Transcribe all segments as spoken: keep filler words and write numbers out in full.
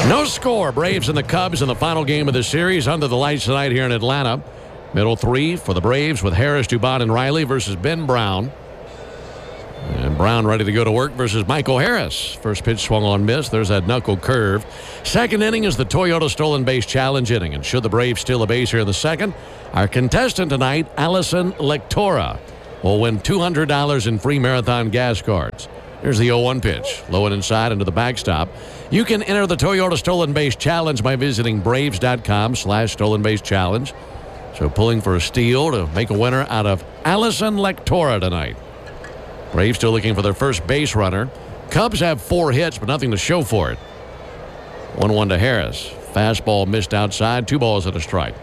No score. Braves and the Cubs in the final game of the series under the lights tonight here in Atlanta. Middle three for the Braves with Harris, Dubon, and Riley versus Ben Brown. And Brown ready to go to work versus Michael Harris. First pitch swung on, miss. There's that knuckle curve. Second inning is the Toyota Stolen Base Challenge inning. And should the Braves steal a base here in the second, our contestant tonight, Allison Lectora, will win two hundred dollars in free marathon gas cards. Here's the oh one pitch. Low and inside into the backstop. You can enter the Toyota Stolen Base Challenge by visiting Braves.com slash Stolen Base Challenge. So pulling for a steal to make a winner out of Allison Lectora tonight. Braves still looking for their first base runner. Cubs have four hits, but nothing to show for it. one one to Harris. Fastball missed outside. Two balls and a strike.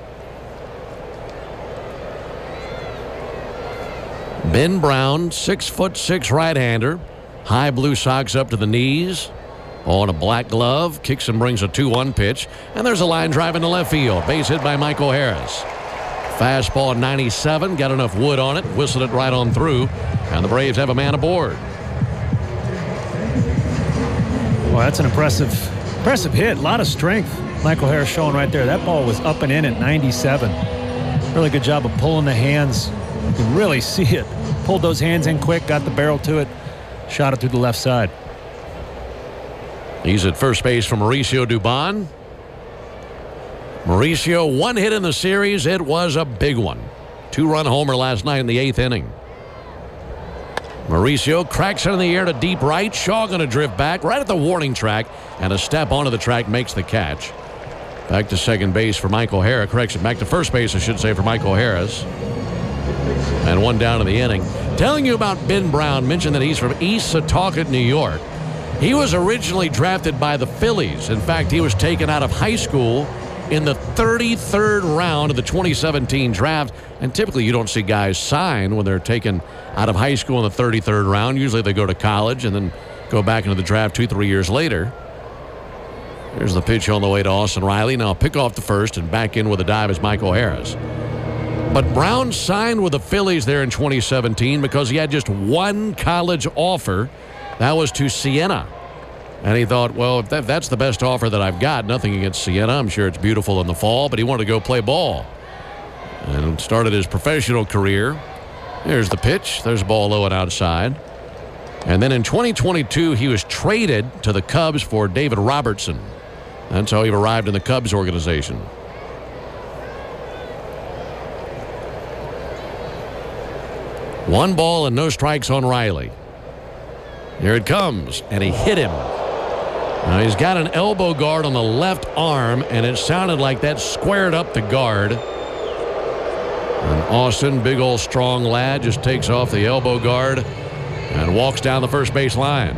Ben Brown, six foot six right-hander. High blue socks up to the knees. On a black glove. Kicks and brings a two one pitch. And there's a line drive into left field. Base hit by Michael Harris. Fastball at ninety-seven. Got enough wood on it. Whistled it right on through. And the Braves have a man aboard. Well, that's an impressive, impressive hit. A lot of strength. Michael Harris showing right there. That ball was up and in at ninety-seven. Really good job of pulling the hands. You can really see it. Pulled those hands in quick. Got the barrel to it. Shot it through the left side. He's at first base for Mauricio Dubon. Mauricio, one hit in the series. It was a big one. Two-run homer last night in the eighth inning. Mauricio cracks it in the air to deep right. Shaw going to drift back right at the warning track, and a step onto the track makes the catch. Back to second base for Michael Harris. Corrects it back to first base, I should say, for Michael Harris. And one down in the inning. Telling you about Ben Brown, mentioned that he's from East Setauket, New York. He was originally drafted by the Phillies. In fact, he was taken out of high school in the thirty-third round of the twenty seventeen draft. And typically you don't see guys sign when they're taken out of high school in the thirty-third round. Usually they go to college and then go back into the draft two, three years later. Here's the pitch on the way to Austin Riley. Now pick off the first and back in with a dive is Michael Harris. But Brown signed with the Phillies there in twenty seventeen because he had just one college offer. That was to Siena. And he thought, well, if that, that's the best offer that I've got, nothing against Siena. I'm sure it's beautiful in the fall, but he wanted to go play ball. And started his professional career. Here's the pitch. There's a ball low and outside. And then in twenty twenty-two, he was traded to the Cubs for David Robertson. That's how he arrived in the Cubs organization. One ball and no strikes on Riley. Here it comes, and he hit him. Now he's got an elbow guard on the left arm, and it sounded like that squared up the guard. And Austin, big old strong lad, just takes off the elbow guard and walks down the first base line.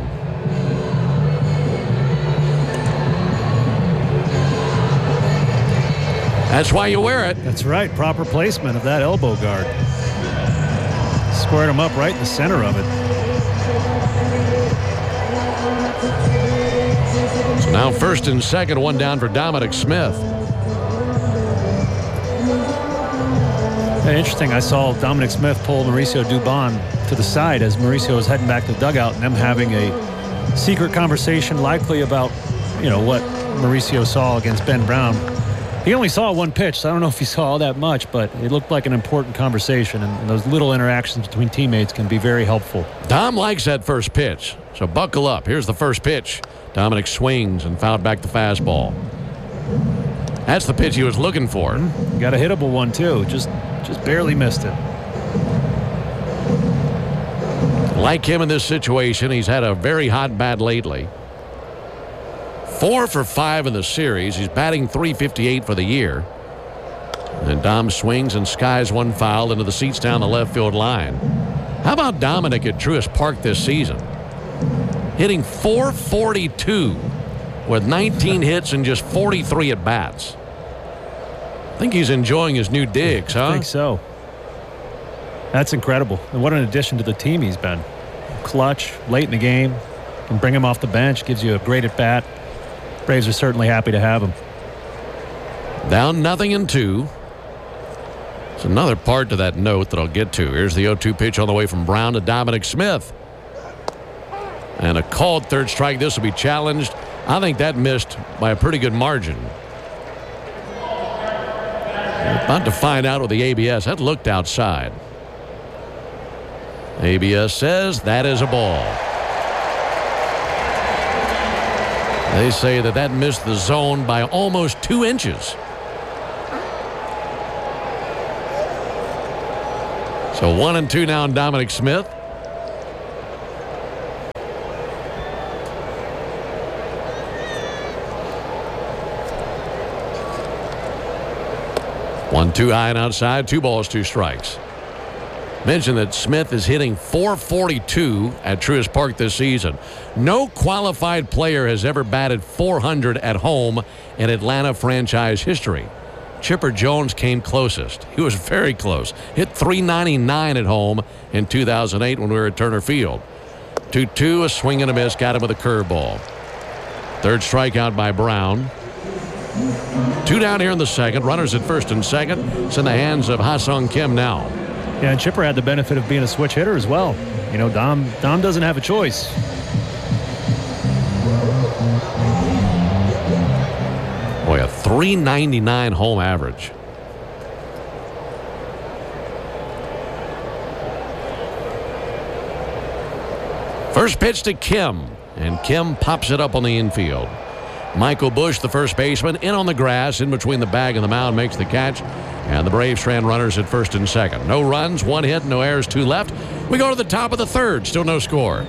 That's why you wear it. That's right. Proper placement of that elbow guard. Squared him up right in the center of it. So now first and second, one down for Dominic Smith. Hey, interesting. I saw Dominic Smith pull Mauricio Dubon to the side as Mauricio was heading back to the dugout, and them having a secret conversation, likely about, you know, what Mauricio saw against Ben Brown. He only saw one pitch, so I don't know if he saw all that much, but it looked like an important conversation, and those little interactions between teammates can be very helpful. Dom likes that first pitch, so buckle up. Here's the first pitch. Dominic swings and fouled back the fastball. That's the pitch he was looking for. Mm-hmm. Got a hittable one, too. Just, just barely missed it. Like him in this situation, he's had a very hot bat lately. Four for five in the series. He's batting three fifty-eight for the year. And Dom swings and skies one foul into the seats down the left field line. How about Dominic at Truist Park this season? Hitting four forty-two with nineteen hits and just forty-three at bats. I think he's enjoying his new digs, huh? I think so. That's incredible. And what an addition to the team he's been. Clutch, late in the game. Can bring him off the bench, gives you a great at bat. Braves are certainly happy to have him. Down nothing in two. There's another part to that note that I'll get to. Here's the oh two pitch on the way from Brown to Dominic Smith. And a called third strike. This will be challenged I think that missed by a pretty good margin. We're about to find out with the A B S. That looked outside. A B S says that is a ball. They say that that missed the zone by almost two inches. So one and two now on Dominic Smith. One, two high and outside, two balls, two strikes. Mention that Smith is hitting four forty-two at Truist Park this season. No qualified player has ever batted four hundred at home in Atlanta franchise history. Chipper Jones came closest. He was very close. Hit three ninety-nine at home in two thousand eight when we were at Turner Field. two two, a swing and a miss, got him with a curveball. Third strikeout by Brown. Two down here in the second. Runners at first and second. It's in the hands of Ha-Seong Kim now. Yeah, and Chipper had the benefit of being a switch hitter as well. You know, Dom, Dom doesn't have a choice. Boy, a three ninety-nine home average. First pitch to Kim, and Kim pops it up on the infield. Michael Busch, the first baseman, in on the grass, in between the bag and the mound, makes the catch. And the Braves strand runners at first and second. No runs, one hit, no errors, two left. We go to the top of the third, still no score.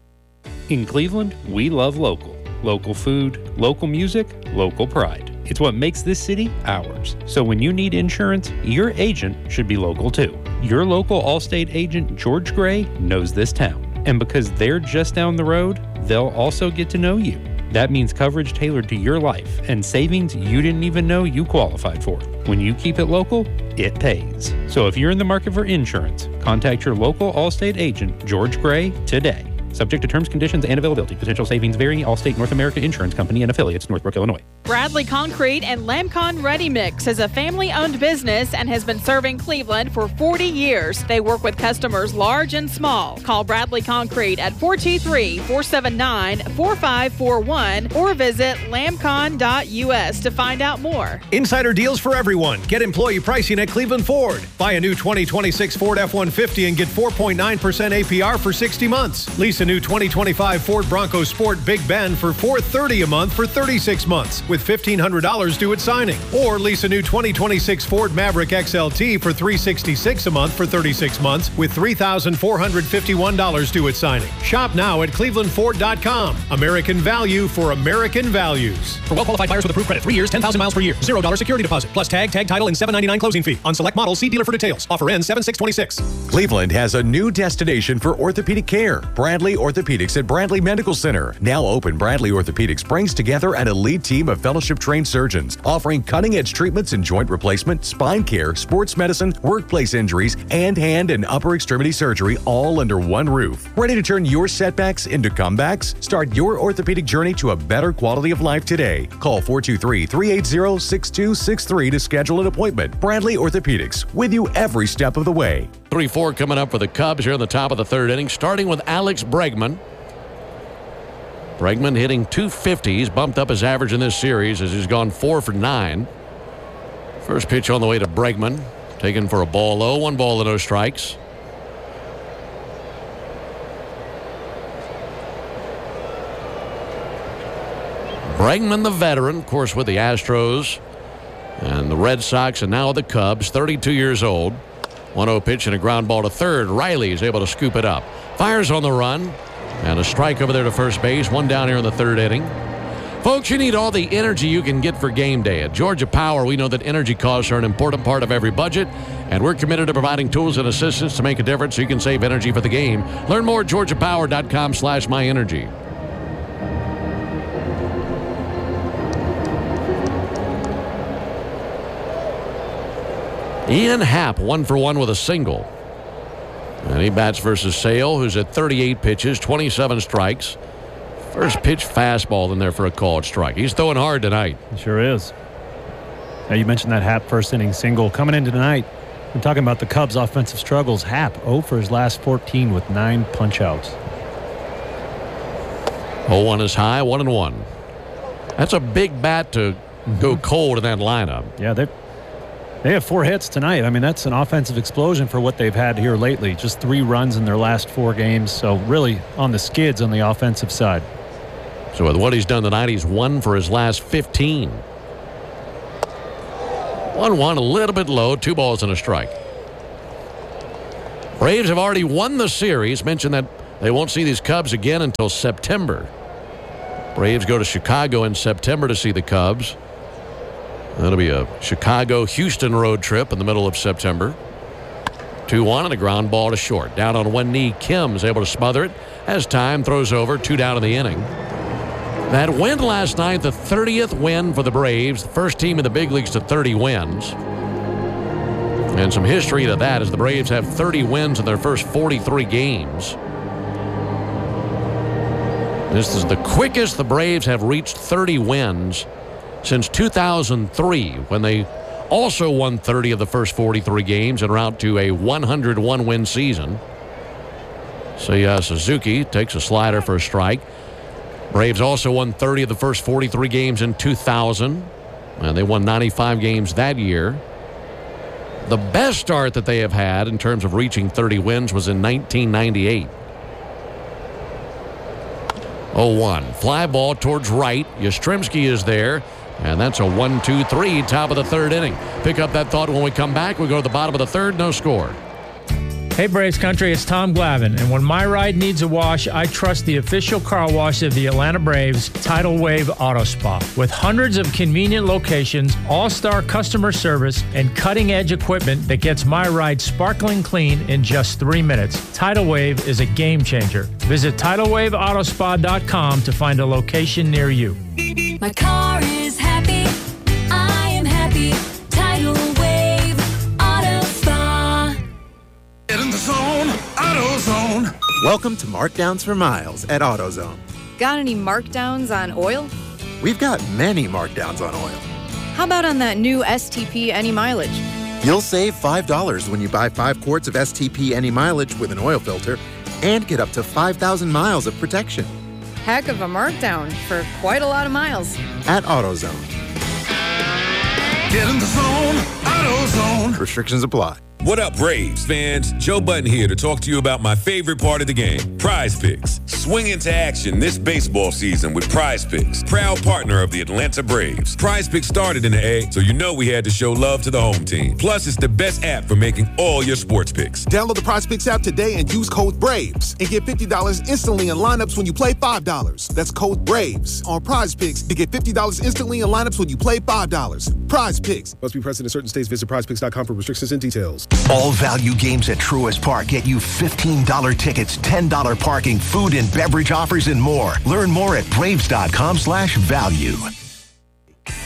In Cleveland, we love local. Local food, local music, local pride. It's what makes this city ours. So when you need insurance, your agent should be local too. Your local Allstate agent, George Gray, knows this town. And because they're just down the road, they'll also get to know you. That means coverage tailored to your life and savings you didn't even know you qualified for. When you keep it local, it pays. So if you're in the market for insurance, contact your local Allstate agent, George Gray, today. Subject to terms, conditions, and availability. Potential savings vary. Allstate North America Insurance Company and affiliates, Northbrook, Illinois. Bradley Concrete and Lamcon Ready Mix is a family-owned business and has been serving Cleveland for forty years. They work with customers large and small. Call Bradley Concrete at four two three, four seven nine, four five four one or visit lamcon dot U S to find out more. Insider deals for everyone. Get employee pricing at Cleveland Ford. Buy a new twenty twenty-six Ford F one fifty and get four point nine percent A P R for sixty months. Lease a new twenty twenty-five Ford Bronco Sport Big Bend for four hundred thirty dollars a month for thirty-six months with fifteen hundred dollars due at signing. Or lease a new twenty twenty-six Ford Maverick X L T for three hundred sixty-six dollars a month for thirty-six months with three thousand four hundred fifty-one dollars due at signing. Shop now at cleveland ford dot com. American value for American values. For well-qualified buyers with approved credit, three years, ten thousand miles per year, zero dollars security deposit, plus tag, tag title, and seven ninety-nine closing fee. On select models, see dealer for details. Offer ends seven six twenty-six. Cleveland has a new destination for orthopedic care. Bradley Orthopedics at Bradley Medical Center. Now open, Bradley Orthopedics brings together an elite team of fellowship-trained surgeons offering cutting-edge treatments in joint replacement, spine care, sports medicine, workplace injuries, and hand and upper extremity surgery all under one roof. Ready to turn your setbacks into comebacks? Start your orthopedic journey to a better quality of life today. Call four two three, three eight zero, six two six three to schedule an appointment. Bradley Orthopedics, with you every step of the way. three four coming up for the Cubs here in the top of the third inning, starting with Alex Bregman. Bregman hitting two fifty. He's bumped up his average in this series as he's gone four for nine. First pitch on the way to Bregman. Taken for a ball low. One ball and no strikes. Bregman, the veteran, of course, with the Astros and the Red Sox and now the Cubs, thirty-two years old. one oh pitch and a ground ball to third. Riley is able to scoop it up. Fires on the run. And a strike over there to first base. One down here in the third inning. Folks, you need all the energy you can get for game day. At Georgia Power, we know that energy costs are an important part of every budget, and we're committed to providing tools and assistance to make a difference so you can save energy for the game. Learn more at georgia power dot com slash my energy. Ian Happ, one for one with a single. And he bats versus Sale, who's at thirty-eight pitches, twenty-seven strikes. First pitch fastball in there for a called strike. He's throwing hard tonight. He sure is. Now, you mentioned that Happ first inning single. Coming into tonight, we're talking about the Cubs' offensive struggles. Happ oh for his last fourteen with nine punch-outs. oh one is high, one and one. That's a big bat to mm-hmm. go cold in that lineup. Yeah, they they have four hits tonight. I mean, that's an offensive explosion for what they've had here lately. Just three runs in their last four games. So really on the skids on the offensive side. So with what he's done tonight, he's one for his last fifteen. one one, a little bit low, two balls and a strike. Braves have already won the series. Mentioned that they won't see these Cubs again until September. Braves go to Chicago in September to see the Cubs. That'll be a Chicago-Houston road trip in the middle of September. two one and a ground ball to short. Down on one knee, Kim's able to smother it as time throws over, two down in the inning. That win last night, the thirtieth win for the Braves, the first team in the big leagues to thirty wins. And some history to that as the Braves have thirty wins in their first forty-three games. This is the quickest the Braves have reached thirty wins since two thousand three, when they also won thirty of the first forty-three games en route to a one hundred one win season. So yeah, Suzuki takes a slider for a strike. Braves also won thirty of the first forty-three games in two thousand, and they won ninety-five games that year. The best start that they have had in terms of reaching thirty wins was in nineteen ninety-eight. oh one. Fly ball towards right. Yastrzemski is there. And that's a one two three, top of the third inning. Pick up that thought when we come back. We go to the bottom of the third. No score. Hey Braves Country, it's Tom Glavine, and when my ride needs a wash, I trust the official car wash of the Atlanta Braves, Tidal Wave Auto Spa. With hundreds of convenient locations, all-star customer service, and cutting-edge equipment that gets my ride sparkling clean in just three minutes, Tidal Wave is a game changer. Visit tidal wave auto spa dot com to find a location near you. My car is happy. I am happy. Tidal Wave Auto Spa. Get in the zone, AutoZone. Welcome to Markdowns for Miles at AutoZone. Got any markdowns on oil? We've got many markdowns on oil. How about on that new S T P Any Mileage? You'll save five dollars when you buy five quarts of S T P Any Mileage with an oil filter and get up to five thousand miles of protection. Heck of a markdown for quite a lot of miles. At AutoZone. Get in the zone, AutoZone. Restrictions apply. What up, Braves fans? Joe Button here to talk to you about my favorite part of the game, Prize Picks. Swing into action this baseball season with Prize Picks, proud partner of the Atlanta Braves. Prize Picks started in the A, so you know we had to show love to the home team. Plus, it's the best app for making all your sports picks. Download the Prize Picks app today and use code BRAVES and get fifty dollars instantly in lineups when you play five dollars. That's code BRAVES on Prize Picks to get fifty dollars instantly in lineups when you play five dollars. Prize Picks. Must be present in certain states. Visit prize picks dot com for restrictions and details. All value games at Truist Park get you fifteen dollars tickets, ten dollars parking, food and beverage offers, and more. Learn more at braves dot com slash value.